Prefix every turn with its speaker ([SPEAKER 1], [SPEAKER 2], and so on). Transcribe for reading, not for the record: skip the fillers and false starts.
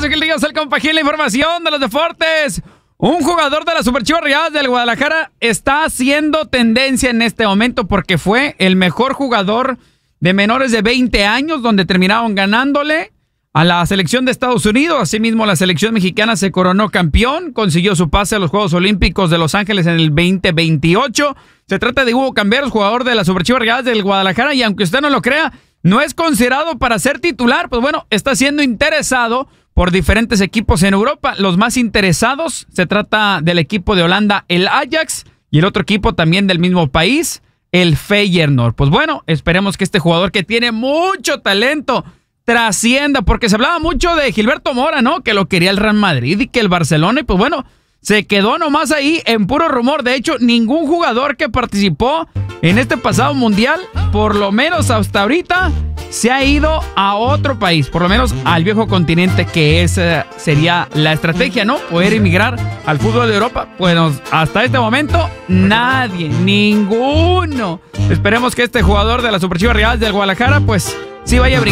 [SPEAKER 1] Ángel Ríos, el compajín, la información de los deportes. Un jugador de las Super Chivas Rayadas del Guadalajara está haciendo tendencia en este momento porque fue el mejor jugador de menores de 20 años, donde terminaron ganándole a la selección de Estados Unidos. Asimismo, la selección mexicana se coronó campeón, consiguió su pase a los Juegos Olímpicos de Los Ángeles en el 2028. Se trata de Hugo Camberos, jugador de las Super Chivas Rayadas del Guadalajara, y aunque usted no lo crea, no es considerado para ser titular. Pues bueno, está siendo interesado por diferentes equipos en Europa. Los más interesados se trata del equipo de Holanda, el Ajax, y el otro equipo también del mismo país, el Feyenoord. Pues bueno, esperemos que este jugador que tiene mucho talento trascienda, porque se hablaba mucho de Gilberto Mora, ¿no? Que lo quería el Real Madrid y que el Barcelona, y pues bueno, se quedó nomás ahí en puro rumor. De hecho, ningún jugador que participó en este pasado mundial, por lo menos hasta ahorita, se ha ido a otro país, por lo menos al viejo continente, que esa sería la estrategia, ¿no? Poder emigrar al fútbol de Europa. Bueno, hasta este momento, nadie, ninguno. Esperemos que este jugador de las Super Chivas Rayadas del Guadalajara, pues sí vaya a brincar.